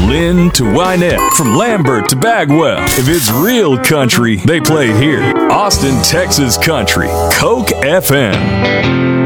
Lynn to Wynette, from Lambert to Bagwell. If it's real country, they play here. Austin, Texas country. Coke FM.